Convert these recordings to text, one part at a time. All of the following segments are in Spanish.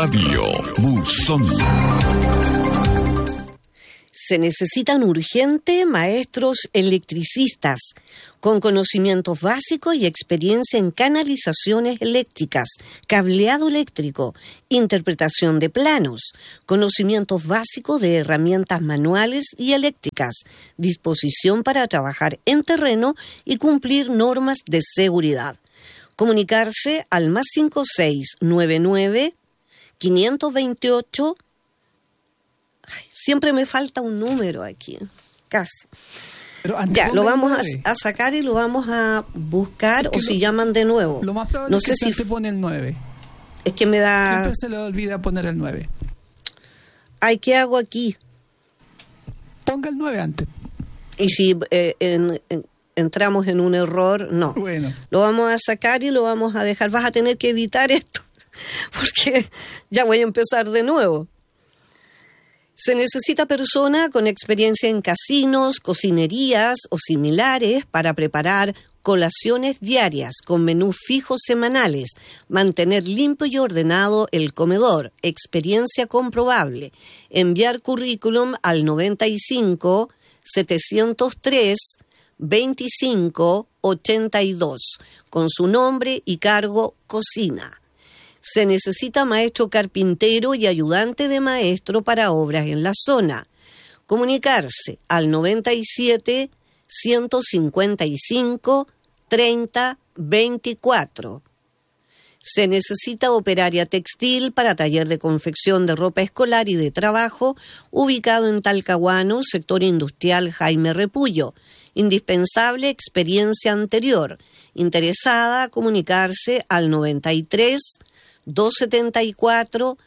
Radio Buzón. Se necesitan urgente maestros electricistas con conocimientos básicos y experiencia en canalizaciones eléctricas, cableado eléctrico, interpretación de planos, conocimientos básicos de herramientas manuales y eléctricas, disposición para trabajar en terreno y cumplir normas de seguridad. Comunicarse al +5699 528. Siempre me falta un número aquí, casi. Ya, lo vamos a sacar y lo vamos a buscar, o si llaman de nuevo. Lo más probable es que se antepone el 9. Es que me da... Siempre se le olvida poner el 9. Ay, ¿qué hago aquí? Ponga el 9 antes. Y si entramos en un error, no. Bueno. Lo vamos a sacar y lo vamos a dejar. Vas a tener que editar esto, porque ya voy a empezar de nuevo. Se necesita persona con experiencia en casinos, cocinerías o similares para preparar colaciones diarias con menús fijos semanales, mantener limpio y ordenado el comedor, experiencia comprobable, enviar currículum al 95 703 25 82 con su nombre y cargo cocina. Se necesita maestro carpintero y ayudante de maestro para obras en la zona. Comunicarse al 97 155 30 24. Se necesita operaria textil para taller de confección de ropa escolar y de trabajo, ubicado en Talcahuano, sector industrial Jaime Repullo. Indispensable experiencia anterior. Interesada a comunicarse al 93 274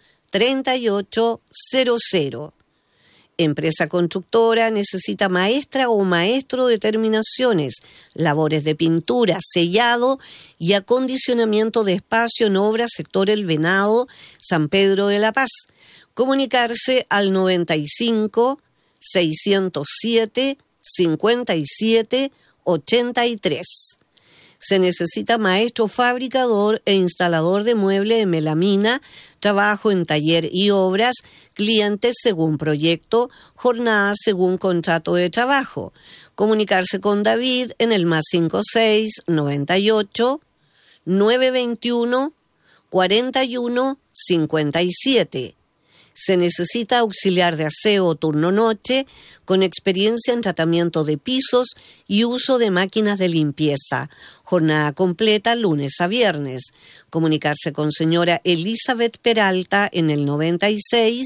3800. Empresa constructora necesita maestra o maestro de terminaciones, labores de pintura, sellado y acondicionamiento de espacio en obra sector El Venado, San Pedro de la Paz. Comunicarse al 95 607 57 83. Se necesita maestro fabricador e instalador de muebles de melamina, trabajo en taller y obras, clientes según proyecto, jornadas según contrato de trabajo. Comunicarse con David en el +56 98 921 41 57. Se necesita auxiliar de aseo turno-noche con experiencia en tratamiento de pisos y uso de máquinas de limpieza. Jornada completa lunes a viernes. Comunicarse con señora Elizabeth Peralta en el 96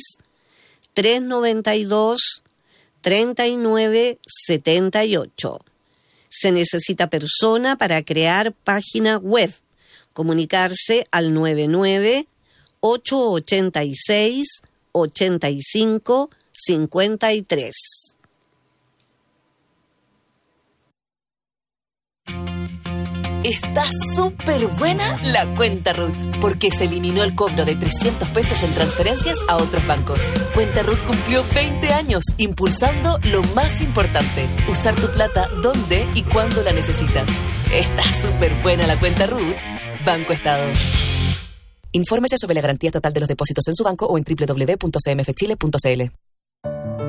392 39 78. Se necesita persona para crear página web. Comunicarse al 99 886 85 53. Está súper buena la cuenta RUT, porque se eliminó el cobro de 300 pesos en transferencias a otros bancos. Cuenta RUT cumplió 20 años impulsando lo más importante, usar tu plata donde y cuando la necesitas. Está súper buena la cuenta RUT. Banco Estado. Infórmese sobre la garantía estatal de los depósitos en su banco o en www.cmfchile.cl.